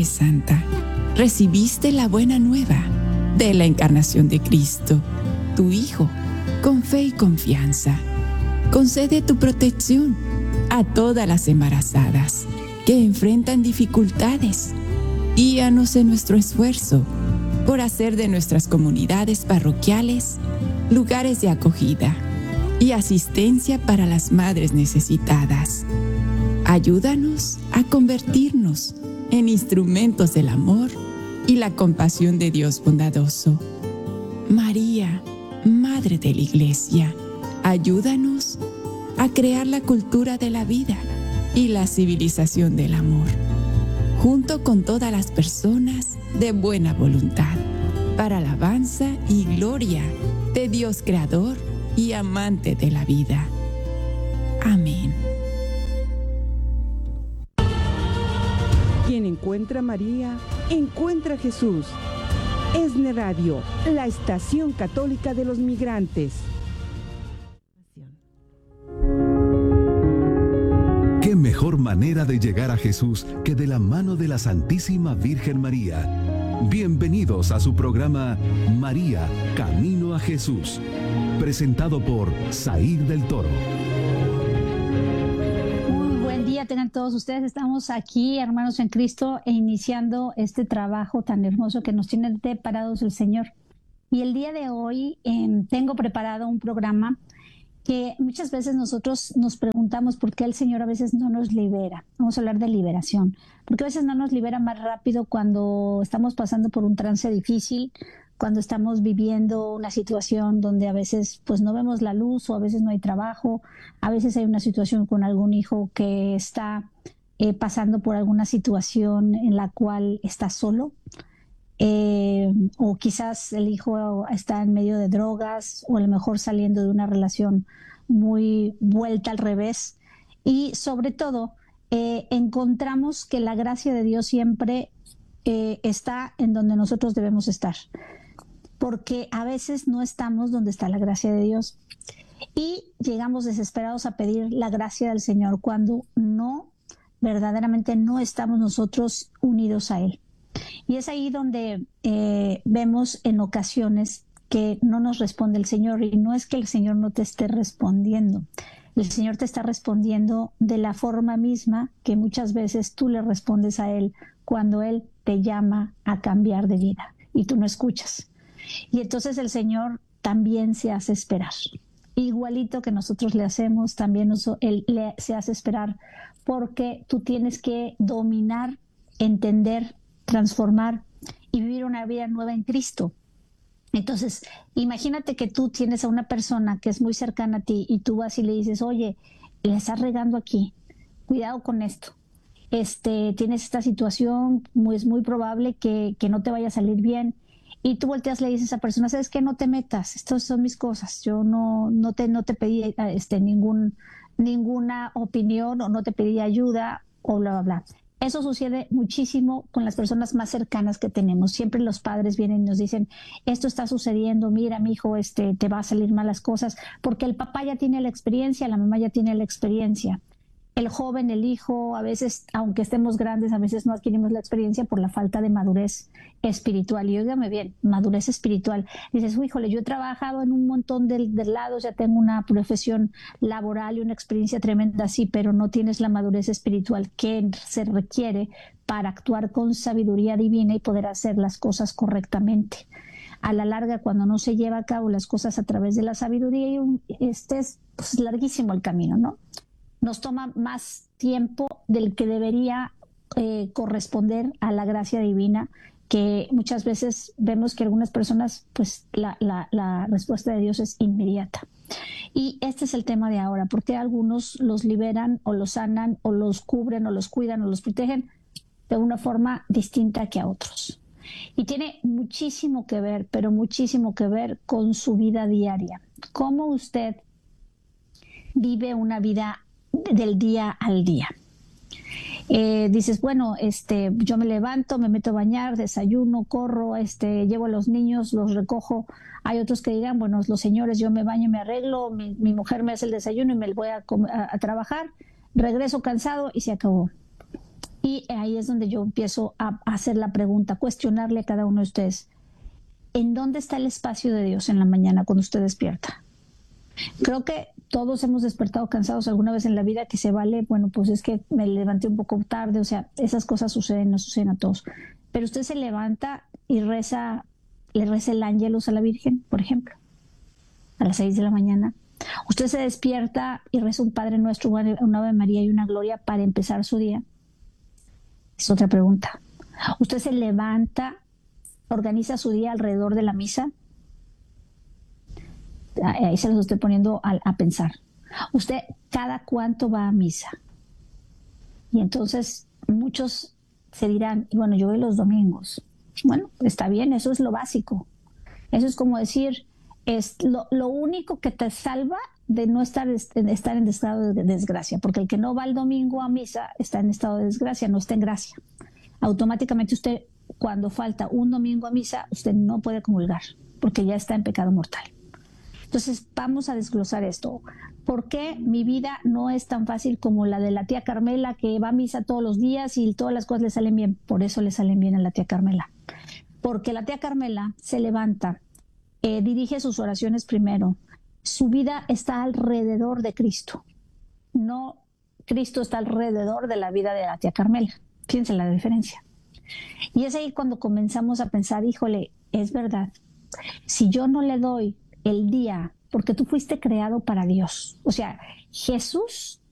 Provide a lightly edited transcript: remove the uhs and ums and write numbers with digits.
Madre Santa, recibiste la buena nueva de la encarnación de Cristo, tu Hijo, con fe y confianza. Concede tu protección a todas las embarazadas que enfrentan dificultades. Guíanos en nuestro esfuerzo por hacer de nuestras comunidades parroquiales lugares de acogida y asistencia para las madres necesitadas. Ayúdanos a convertirnos en instrumentos del amor y la compasión de Dios bondadoso. María, Madre de la Iglesia, ayúdanos a crear la cultura de la vida y la civilización del amor, junto con todas las personas de buena voluntad, para alabanza y gloria de Dios Creador y amante de la vida. Amén. Quien encuentra a María, encuentra a Jesús. ESNE Radio, la estación católica de los migrantes. ¿Qué mejor manera de llegar a Jesús que de la mano de la Santísima Virgen María? Bienvenidos a su programa María, Camino a Jesús, presentado por Zair del Toro. Buen día tengan todos ustedes. Estamos aquí, hermanos en Cristo, iniciando este trabajo tan hermoso que nos tiene preparados el Señor. Y el día de hoy tengo preparado un programa que muchas veces nosotros nos preguntamos por qué el Señor a veces no nos libera. Vamos a hablar de liberación. Porque a veces no nos libera más rápido cuando estamos pasando por un trance difícil, cuando estamos viviendo una situación donde a veces pues no vemos la luz, o a veces no hay trabajo, a veces hay una situación con algún hijo que está pasando por alguna situación en la cual está solo, o quizás el hijo está en medio de drogas, o a lo mejor saliendo de una relación muy vuelta al revés. Y sobre todo encontramos que la gracia de Dios siempre está en donde nosotros debemos estar, porque a veces no estamos donde está la gracia de Dios y llegamos desesperados a pedir la gracia del Señor cuando verdaderamente no estamos nosotros unidos a Él. Y es ahí donde vemos en ocasiones que no nos responde el Señor, y no es que el Señor no te esté respondiendo. El Señor te está respondiendo de la forma misma que muchas veces tú le respondes a Él cuando Él te llama a cambiar de vida y tú no escuchas. Y entonces el Señor también se hace esperar. Igualito que nosotros le hacemos, también Él se hace esperar, porque tú tienes que dominar, entender, transformar y vivir una vida nueva en Cristo. Entonces, imagínate que tú tienes a una persona que es muy cercana a ti y tú vas y le dices, oye, le estás regando aquí, cuidado con esto. Tienes esta situación, es muy probable que no te vaya a salir bien. Y tú volteas, le dices a esa persona, ¿sabes qué? No te metas, estas son mis cosas. Yo no te pedí ninguna opinión, o no te pedí ayuda, o bla, bla, bla. Eso sucede muchísimo con las personas más cercanas que tenemos. Siempre los padres vienen y nos dicen, esto está sucediendo, mira, mi hijo, te va a salir mal las cosas, porque el papá ya tiene la experiencia, la mamá ya tiene la experiencia. El joven, el hijo, a veces, aunque estemos grandes, a veces no adquirimos la experiencia por la falta de madurez espiritual. Y óigame bien, madurez espiritual. Dices, híjole, yo he trabajado en un montón de lados, ya tengo una profesión laboral y una experiencia tremenda, sí, pero no tienes la madurez espiritual que se requiere para actuar con sabiduría divina y poder hacer las cosas correctamente. A la larga, cuando no se lleva a cabo las cosas a través de la sabiduría, es pues, larguísimo el camino, ¿no? Nos toma más tiempo del que debería corresponder a la gracia divina, que muchas veces vemos que algunas personas, pues la respuesta de Dios es inmediata. Y este es el tema de ahora, porque algunos los liberan o los sanan o los cubren o los cuidan o los protegen de una forma distinta que a otros. Y tiene muchísimo que ver, pero muchísimo que ver con su vida diaria. Cómo usted vive una vida del día al día. Dices, bueno, yo me levanto, me meto a bañar, desayuno, corro, llevo a los niños, los recojo. Hay otros que dirán, bueno, los señores, yo me baño, me arreglo, mi mujer me hace el desayuno y me voy a trabajar, regreso cansado y se acabó. Y ahí es donde yo empiezo a hacer la pregunta, cuestionarle a cada uno de ustedes, ¿en dónde está el espacio de Dios en la mañana cuando usted despierta? Creo que todos hemos despertado cansados alguna vez en la vida, que se vale, bueno, pues es que me levanté un poco tarde, o sea, esas cosas suceden, no suceden a todos. Pero usted se levanta y le reza el ángelus a la Virgen, por ejemplo, a las 6 de la mañana. Usted se despierta y reza un Padre Nuestro, una Ave María y una Gloria para empezar su día. Es otra pregunta. Usted se levanta, organiza su día alrededor de la misa. Ahí se los estoy poniendo a pensar. Usted, ¿cada cuánto va a misa? Y entonces muchos se dirán, bueno, yo voy los domingos. Bueno, está bien, eso es lo básico. Eso es como decir, es lo único que te salva de no estar en estado de desgracia, porque el que no va el domingo a misa está en estado de desgracia, no está en gracia. Automáticamente usted, cuando falta un domingo a misa, usted no puede comulgar, porque ya está en pecado mortal. Entonces vamos a desglosar esto. ¿Por qué mi vida no es tan fácil como la de la tía Carmela, que va a misa todos los días y todas las cosas le salen bien? Por eso le salen bien a la tía Carmela. Porque la tía Carmela se levanta, dirige sus oraciones primero. Su vida está alrededor de Cristo. No, Cristo está alrededor de la vida de la tía Carmela. Fíjense la diferencia. Y es ahí cuando comenzamos a pensar, híjole, es verdad. Si yo no le doy el día, porque tú fuiste creado para Dios. O sea, Jesús